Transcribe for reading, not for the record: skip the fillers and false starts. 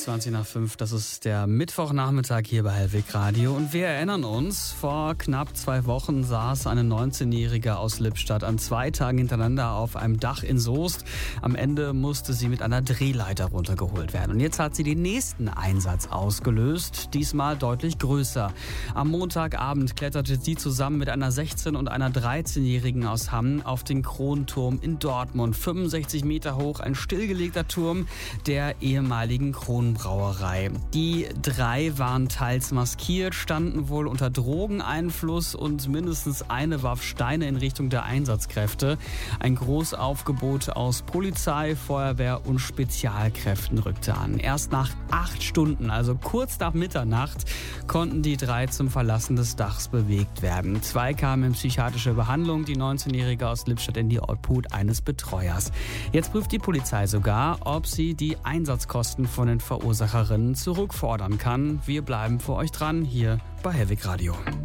20 nach 5, das ist der Mittwochnachmittag hier bei Hellwig Radio. Und wir erinnern uns, vor knapp 2 Wochen saß eine 19-Jährige aus Lippstadt an 2 Tagen hintereinander auf einem Dach in Soest. Am Ende musste sie mit einer Drehleiter runtergeholt werden. Und jetzt hat sie den nächsten Einsatz ausgelöst, diesmal deutlich größer. Am Montagabend kletterte sie zusammen mit einer 16- und einer 13-Jährigen aus Hamm auf den Kronturm in Dortmund. 65 Meter hoch, ein stillgelegter Turm der ehemaligen Kronbrauerei. Die 3 waren teils maskiert, standen wohl unter Drogeneinfluss und mindestens eine warf Steine in Richtung der Einsatzkräfte. Ein Großaufgebot aus Polizei, Feuerwehr und Spezialkräften rückte an. Erst nach 8 Stunden, also kurz nach Mitternacht, konnten die 3 zum Verlassen des Dachs bewegt werden. 2 kamen in psychiatrische Behandlung, die 19-Jährige aus Lippstadt in die Obhut eines Betreuers. Jetzt prüft die Polizei sogar, ob sie die Einsatzkosten von den Verursacherinnen zurückfordern kann. Wir bleiben für euch dran hier bei Hellwig Radio.